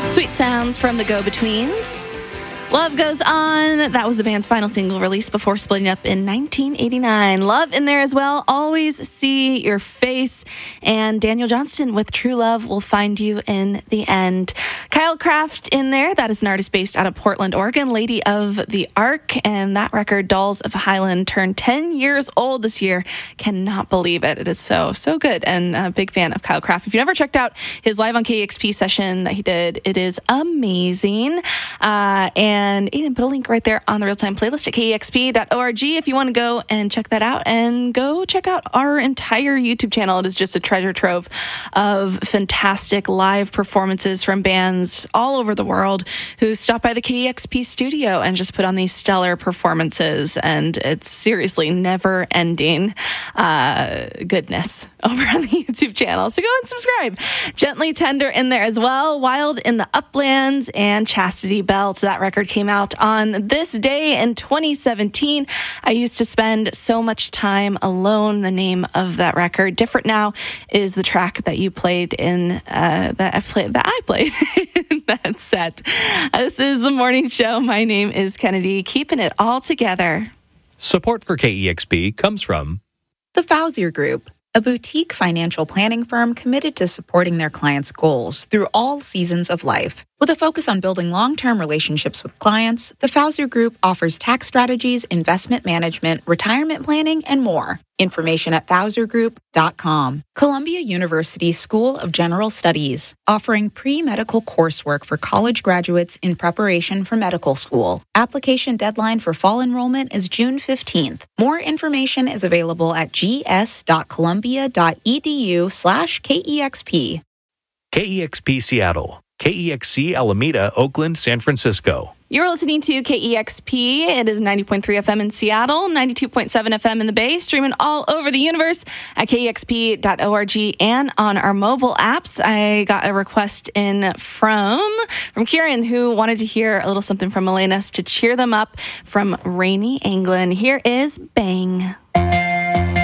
Sweet sounds from the Go-Betweens. Love Goes On. That was the band's final single released before splitting up in 1989. Love in there as well. Always See Your Face. And Daniel Johnston with True Love Will Find You in the End. Kyle Craft in there. That is an artist based out of Portland, Oregon. Lady of the Ark. And that record, Dolls of Highland, turned 10 years old this year. Cannot believe it. It is so good. And a big fan of Kyle Craft. If you never checked out his live on KEXP session that he did, it is amazing. And Aiden put a link right there on the real-time playlist at kexp.org if you want to go and check that out. And go check out our entire YouTube channel. It is just a treasure trove of fantastic live performances from bands all over the world who stop by the KEXP studio and just put on these stellar performances. And it's seriously never-ending goodness over on the YouTube channel. So go and subscribe. Gently Tender in there as well. Wild in the Uplands and Chastity Belt. That record came out on this day in 2017. I used to spend so much time alone. The name of that record, Different Now, is the track that you played in that I played in that set. This is the morning show. My name is Kennedy, keeping it all together. Support for KEXP comes from The Fauzier Group, a boutique financial planning firm committed to supporting their clients' goals through all seasons of life. With a focus on building long-term relationships with clients, the Fauzier Group offers tax strategies, investment management, retirement planning, and more. Information at FauzierGroup.com. Columbia University School of General Studies, offering pre-medical coursework for college graduates in preparation for medical school. Application deadline for fall enrollment is June 15th. More information is available at gs.columbia.edu/KEXP. KEXP Seattle, KEXC Alameda, Oakland, San Francisco. You're listening to KEXP. It is 90.3 FM in Seattle, 92.7 FM in the Bay, streaming all over the universe at kexp.org and on our mobile apps. I got a request in from Kieran, who wanted to hear a little something from Elena's to cheer them up from rainy England. Here is Bang.